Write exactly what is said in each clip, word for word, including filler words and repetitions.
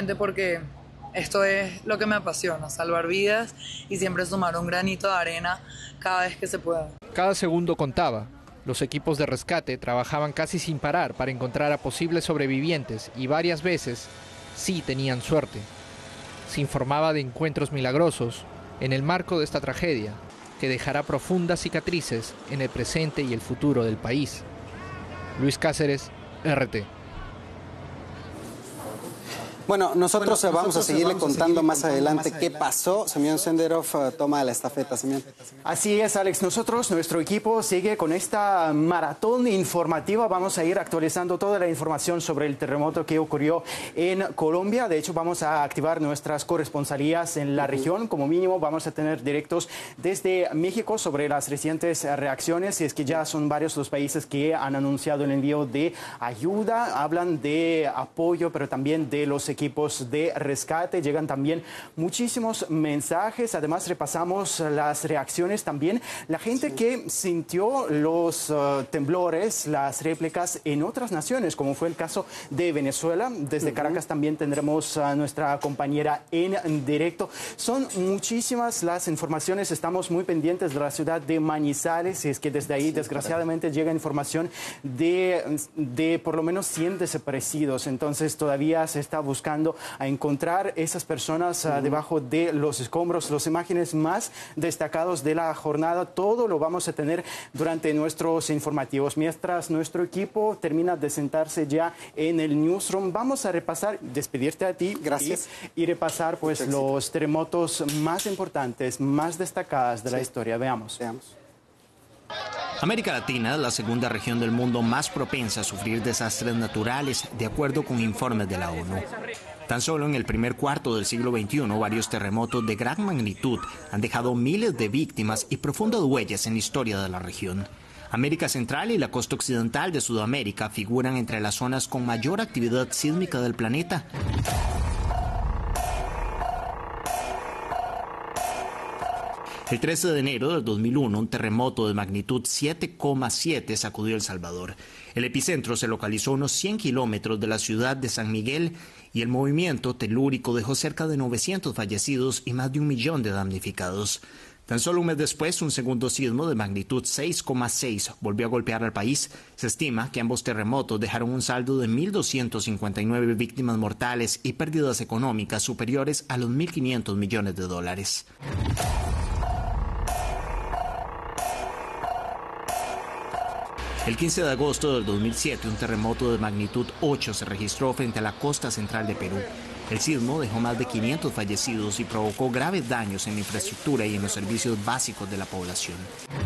simplemente porque esto es lo que me apasiona, salvar vidas y siempre sumar un granito de arena cada vez que se pueda. Cada segundo contaba. Los equipos de rescate trabajaban casi sin parar para encontrar a posibles sobrevivientes y varias veces sí tenían suerte. Se informaba de encuentros milagrosos en el marco de esta tragedia que dejará profundas cicatrices en el presente y el futuro del país. Luis Cáceres, R T. Bueno, nosotros bueno, vamos nosotros a seguirle vamos contando, a seguir más, contando adelante más adelante qué pasó. Semyon Senderov uh, toma la estafeta, Semyon. Así es, Alex. Nosotros, nuestro equipo, sigue con esta maratón informativa. Vamos a ir actualizando toda la información sobre el terremoto que ocurrió en Colombia. De hecho, vamos a activar nuestras corresponsalías en la uh-huh. región. Como mínimo, vamos a tener directos desde México sobre las recientes reacciones. Y es que ya son varios los países que han anunciado el envío de ayuda. Hablan de apoyo, pero también de los equipos de rescate. Llegan también muchísimos mensajes. Además, repasamos las reacciones también. La gente que sintió los uh, temblores, las réplicas en otras naciones, como fue el caso de Venezuela. Desde uh-huh. Caracas también tendremos a nuestra compañera en directo. Son muchísimas las informaciones. Estamos muy pendientes de la ciudad de Manizales. Y es que desde ahí, desgraciadamente, llega información de, de por lo menos cien desaparecidos. Entonces, todavía se está buscando a encontrar esas personas uh, debajo de los escombros. Las imágenes más destacadas de la jornada, todo lo vamos a tener durante nuestros informativos. Mientras nuestro equipo termina de sentarse ya en el newsroom, vamos a repasar, despedirte a ti. Gracias. Y, y repasar pues los terremotos más importantes, más destacadas de sí. la historia. Veamos. Veamos. América Latina es la segunda región del mundo más propensa a sufrir desastres naturales, de acuerdo con informes de la ONU. Tan solo en el primer cuarto del siglo veintiuno, varios terremotos de gran magnitud han dejado miles de víctimas y profundas huellas en la historia de la región. América Central y la costa occidental de Sudamérica figuran entre las zonas con mayor actividad sísmica del planeta. El trece de enero del dos mil uno, un terremoto de magnitud siete coma siete sacudió El Salvador. El epicentro se localizó a unos cien kilómetros de la ciudad de San Miguel y el movimiento telúrico dejó cerca de novecientos fallecidos y más de un millón de damnificados. Tan solo un mes después, un segundo sismo de magnitud seis coma seis volvió a golpear al país. Se estima que ambos terremotos dejaron un saldo de mil doscientas cincuenta y nueve víctimas mortales y pérdidas económicas superiores a los mil quinientos millones de dólares. El quince de agosto del dos mil siete, un terremoto de magnitud ocho se registró frente a la costa central de Perú. El sismo dejó más de quinientos fallecidos y provocó graves daños en la infraestructura y en los servicios básicos de la población.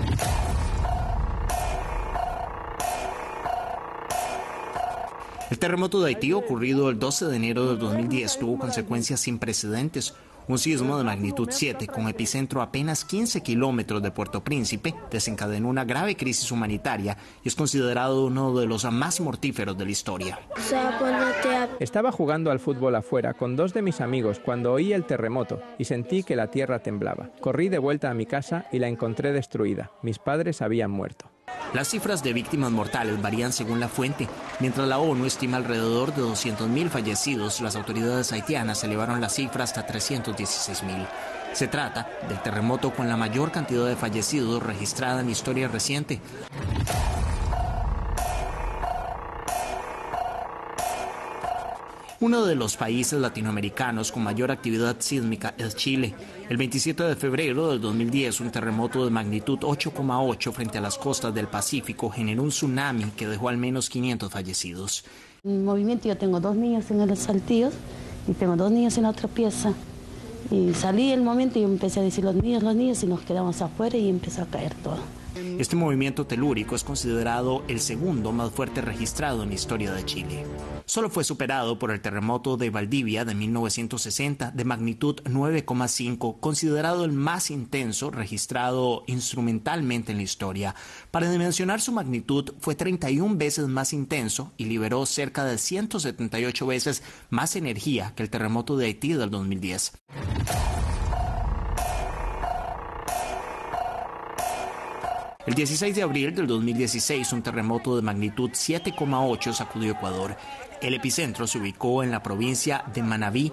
El terremoto de Haití, ocurrido el doce de enero del dos mil diez, tuvo consecuencias sin precedentes. Un sismo de magnitud siete, con epicentro a apenas quince kilómetros de Puerto Príncipe, desencadenó una grave crisis humanitaria y es considerado uno de los más mortíferos de la historia. Estaba jugando al fútbol afuera con dos de mis amigos cuando oí el terremoto y sentí que la tierra temblaba. Corrí de vuelta a mi casa y la encontré destruida. Mis padres habían muerto. Las cifras de víctimas mortales varían según la fuente. Mientras la ONU estima alrededor de doscientos mil fallecidos, las autoridades haitianas elevaron la cifra hasta trescientos dieciséis mil. Se trata del terremoto con la mayor cantidad de fallecidos registrada en la historia reciente. Uno de los países latinoamericanos con mayor actividad sísmica es Chile. El veintisiete de febrero del dos mil diez, un terremoto de magnitud ocho coma ocho frente a las costas del Pacífico generó un tsunami que dejó al menos quinientos fallecidos. En movimiento yo tengo dos niños en los saltillos y tengo dos niños en la otra pieza. Y salí el momento y empecé a decir los niños, los niños y nos quedamos afuera y empezó a caer todo. Este movimiento telúrico es considerado el segundo más fuerte registrado en la historia de Chile. Solo fue superado por el terremoto de Valdivia de mil novecientos sesenta de magnitud nueve coma cinco, considerado el más intenso registrado instrumentalmente en la historia. Para dimensionar su magnitud, fue treinta y una veces más intenso y liberó cerca de ciento setenta y ocho veces más energía que el terremoto de Haití del dos mil diez. El dieciséis de abril del dos mil dieciséis, un terremoto de magnitud siete coma ocho sacudió Ecuador. El epicentro se ubicó en la provincia de Manabí,